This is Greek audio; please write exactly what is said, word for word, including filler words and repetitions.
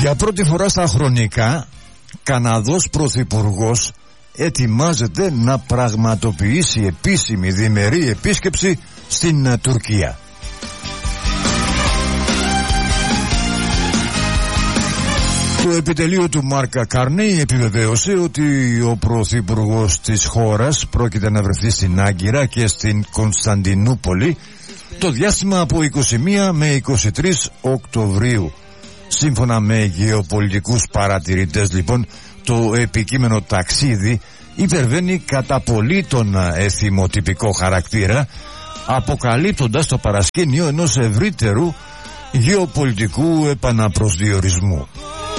Για πρώτη φορά στα χρονικά, Καναδός πρωθυπουργός ετοιμάζεται να πραγματοποιήσει επίσημη διμερή επίσκεψη στην uh, Τουρκία. Το επιτελείο του Μάρκα Κάρνεϊ επιβεβαίωσε ότι ο πρωθυπουργός της χώρας πρόκειται να βρεθεί στην Άγκυρα και στην Κωνσταντινούπολη το διάστημα από είκοσι μία με είκοσι τρεις Οκτωβρίου. Σύμφωνα με γεωπολιτικούς παρατηρητές, λοιπόν, το επικείμενο ταξίδι υπερβαίνει κατά πολύ τον εθιμοτυπικό χαρακτήρα, αποκαλύπτοντας το παρασκήνιο ενός ευρύτερου γεωπολιτικού επαναπροσδιορισμού.